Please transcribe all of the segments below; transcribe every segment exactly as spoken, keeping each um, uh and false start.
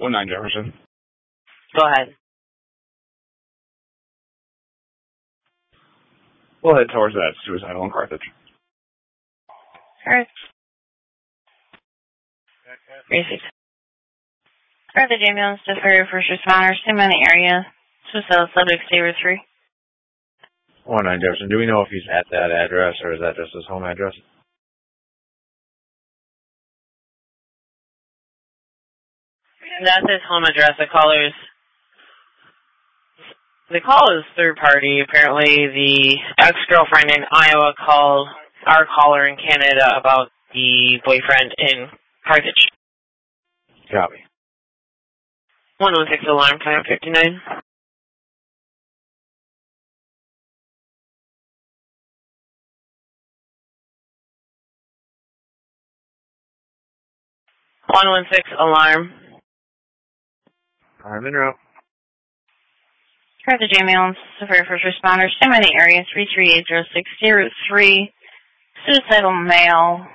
one nine Jefferson. Go ahead. We'll head towards that suicidal in Carthage. Alright. Basic. Carthage ambulance to ferry first responders, same in the area. Suicidal subject, Saber three. one nine Jefferson. Do we know if he's at that address or is that just his home address? That's his home address. The caller's the call is third party. Apparently, the ex-girlfriend in Iowa called our caller in Canada about the boyfriend in Carthage. Copy. one one six alarm, time fifty-nine. one one six alarm. I'm en route. Carthage ambulance, severe first responders, same in the area, three three eight zero six zero three. Suicidal male.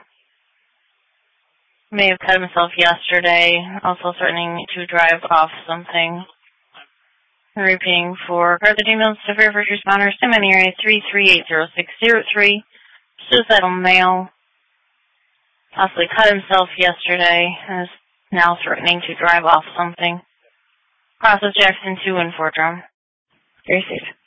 May have cut himself yesterday. Also threatening to drive off something. Repeating for Carthage ambulance, severe first responders, same in the area, three three eight zero six zero three. Suicidal male. Possibly cut himself yesterday and is now threatening to drive off something. Process Jackson two and four drum. Very safe.